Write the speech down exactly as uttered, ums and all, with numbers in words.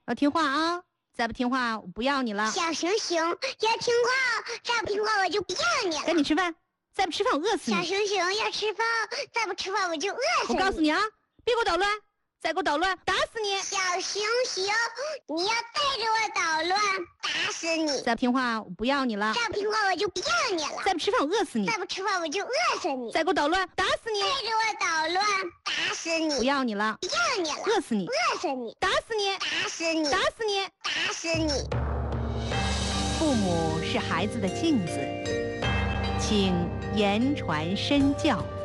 要听话啊！再不听话，我不要你了。 小熊熊，要听话，再不听话我就不要你了。 赶紧吃饭，再不吃饭我饿死你。 小熊熊，要吃饭，再不吃饭我就饿死你。 我告诉你啊，别给我捣乱，再给我捣乱，打死你！ 小熊熊，你要再给我捣乱，打死你！ 再不听话，我不要你了。 再不听话我就不要你了。 再不吃饭我饿死你！ 再不吃饭我就饿死你！ 再给我捣乱，打死你！ 再给我捣乱，打死你！ 不要你了， 不要你了， 饿死你！ 饿死你！ 打死你！ 打死你！ 打死你！ 打死你！ 父母是孩子的镜子，请言传身教。